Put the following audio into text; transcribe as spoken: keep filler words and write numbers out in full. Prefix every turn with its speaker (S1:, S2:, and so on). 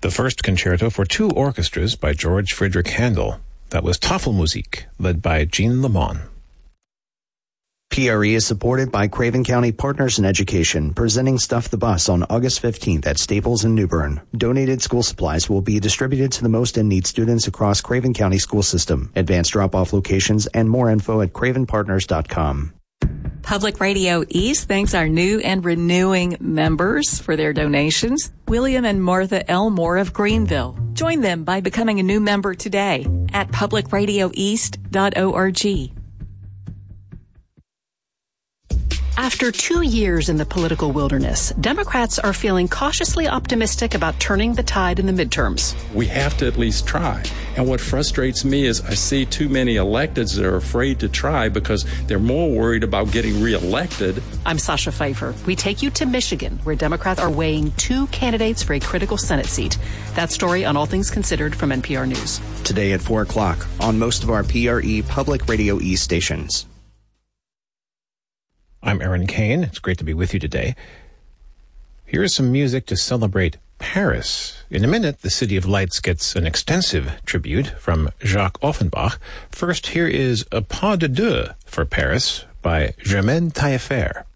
S1: The first concerto for two orchestras by George Friedrich Handel. That was Tafelmusik, led by Jean Lemon.
S2: P R E is supported by Craven County Partners in Education, presenting Stuff the Bus on August fifteenth at Staples in New Bern. Donated school supplies will be distributed to the most in-need students across Craven County school system. Advanced drop-off locations and more info at craven partners dot com.
S3: Public Radio East thanks our new and renewing members for their donations. William and Martha Elmore of Greenville. Join them by becoming a new member today at public radio east dot org.
S4: After two years in the political wilderness, Democrats are feeling cautiously optimistic about turning the tide in the midterms.
S5: We have to at least try. And what frustrates me is I see too many electeds that are afraid to try because they're more worried about getting reelected.
S4: I'm Sasha Pfeiffer. We take you to Michigan, where Democrats are weighing two candidates for a critical Senate seat. That story on All Things Considered from N P R News.
S2: Today at four o'clock on most of our P R E Public Radio East stations.
S1: I'm Aaron Kane. It's great to be with you today. Here's some music to celebrate Paris. In a minute, the City of Lights gets an extensive tribute from Jacques Offenbach. First, here is A Pas de Deux for Paris by Germaine Taillefer.